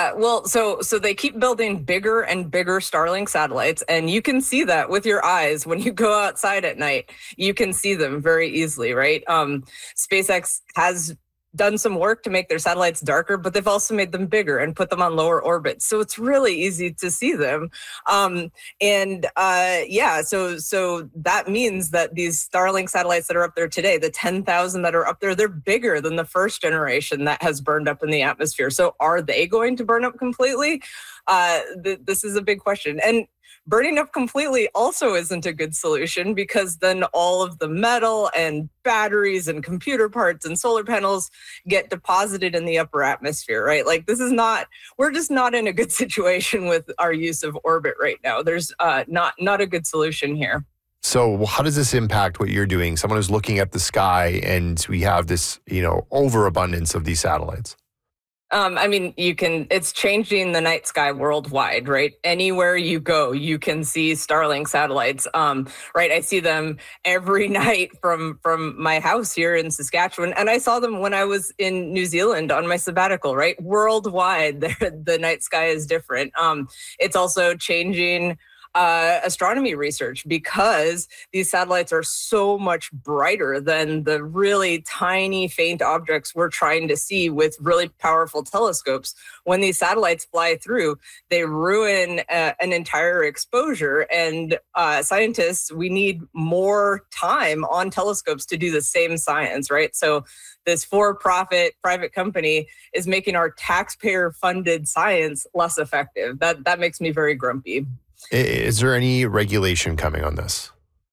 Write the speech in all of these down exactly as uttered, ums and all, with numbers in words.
Yeah, well, so so they keep building bigger and bigger Starlink satellites, and you can see that with your eyes when you go outside at night. You can see them very easily, right? Um, SpaceX has done some work to make their satellites darker, but they've also made them bigger and put them on lower orbits. So it's really easy to see them. Um, and uh, yeah, so so that means that these Starlink satellites that are up there today, the ten thousand that are up there, they're bigger than the first generation that has burned up in the atmosphere. So are they going to burn up completely? Uh, th- this is a big question. And burning up completely also isn't a good solution, because then all of the metal and batteries and computer parts and solar panels get deposited in the upper atmosphere, right? Like this is not, we're just not in a good situation with our use of orbit right now. There's uh, not, not a good solution here. So how does this impact what you're doing? Someone who's looking at the sky and we have this, you know, overabundance of these satellites. Um, I mean, you can, it's changing the night sky worldwide, right? Anywhere you go, you can see Starlink satellites, um, right? I see them every night from, from my house here in Saskatchewan. And I saw them when I was in New Zealand on my sabbatical, right? Worldwide, the, the night sky is different. Um, it's also changing Uh, astronomy research, because these satellites are so much brighter than the really tiny, faint objects we're trying to see with really powerful telescopes. When these satellites fly through, they ruin uh, an entire exposure. And uh, scientists, we need more time on telescopes to do the same science, right? So this for-profit private company is making our taxpayer-funded science less effective. That that makes me very grumpy. Is there any regulation coming on this?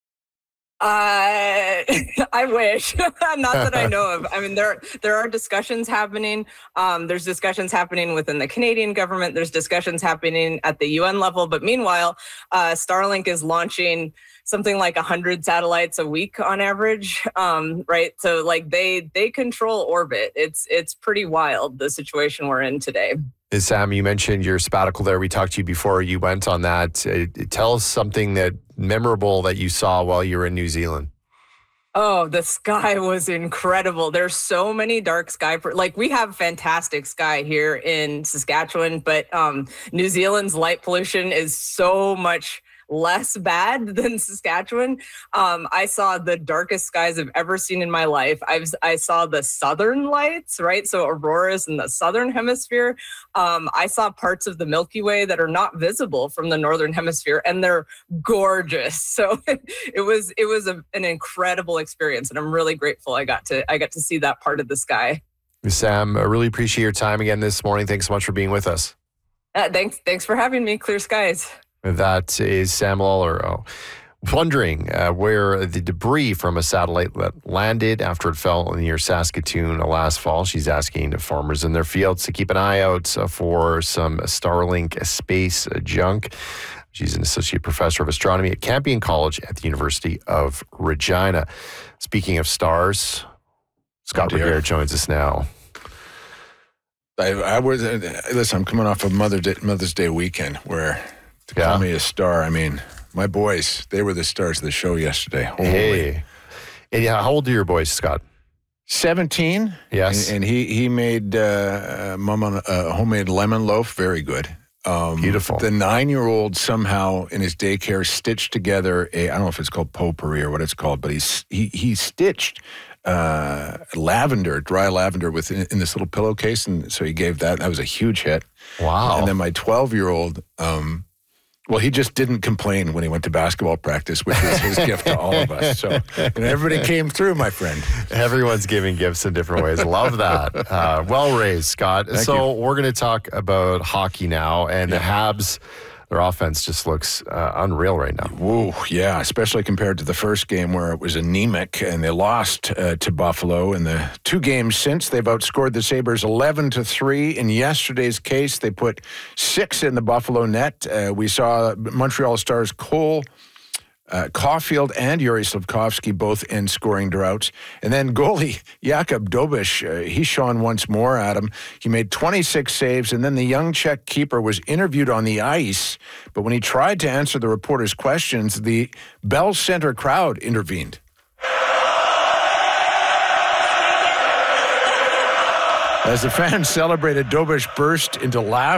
Uh, I wish. Not that I know of. I mean, there there are discussions happening. Um, there's discussions happening within the Canadian government. There's discussions happening at the U N level. But meanwhile, uh, Starlink is launching something like one hundred satellites a week on average, um, right? So like they they control orbit. It's it's pretty wild, the situation we're in today. Sam, you mentioned your sabbatical there. We talked to you before you went on that. Uh, tell us something that memorable that you saw while you were in New Zealand. Oh, the sky was incredible. There's so many dark sky. Like we have fantastic sky here in Saskatchewan, but um, New Zealand's light pollution is so much less bad than Saskatchewan. Um, I saw the darkest skies I've ever seen in my life. I've, I saw the southern lights, right? So auroras in the southern hemisphere. Um, I saw parts of the Milky Way that are not visible from the northern hemisphere, and they're gorgeous. So it was it was a, an incredible experience, and I'm really grateful I got to I got to see that part of the sky. Sam, I really appreciate your time again this morning. Thanks so much for being with us. Uh, thanks, thanks for having me. Clear skies. That is Sam Lawler. Oh, wondering uh, where the debris from a satellite that landed after it fell near Saskatoon last fall. She's asking farmers in their fields to keep an eye out uh, for some Starlink space junk. She's an associate professor of astronomy at Campion College at the University of Regina. Speaking of stars, Scott oh Rivera joins us now. I, I was uh, listen. I'm coming off of Mother Day, Mother's Day weekend where to yeah. call me a star. I mean, my boys, they were the stars of the show yesterday. Holy. Hey, and yeah, how old are your boys, Scott? seventeen. Yes, and, and he he made uh, mom a uh, homemade lemon loaf. Very good. Um, Beautiful. The nine-year-old somehow in his daycare stitched together a, I don't know if it's called potpourri or what it's called, but he's, he he stitched uh, lavender, dry lavender with in, in this little pillowcase, and so he gave that. That was a huge hit. Wow. And then my twelve-year-old, um, well, he just didn't complain when he went to basketball practice, which was his gift to all of us. So and everybody came through, my friend. Everyone's giving gifts in different ways. Love that. Uh, well raised, Scott. Thank so you. We're going to talk about hockey now, and yeah. the Habs, their offense just looks uh, unreal right now. Whoa, yeah, especially compared to the first game where it was anemic and they lost uh, to Buffalo. In the two games since, they've outscored the Sabres eleven to three. In yesterday's case, they put six in the Buffalo net. Uh, we saw Montreal Stars Cole, Uh, Caulfield and Yuri Slafkovsky both in scoring droughts. And then goalie Jakub Dobish, uh, he shone once more at him. He made twenty-six saves, and then the young Czech keeper was interviewed on the ice. But when he tried to answer the reporter's questions, the Bell Center crowd intervened. As the fans celebrated, Dobish burst into laughter.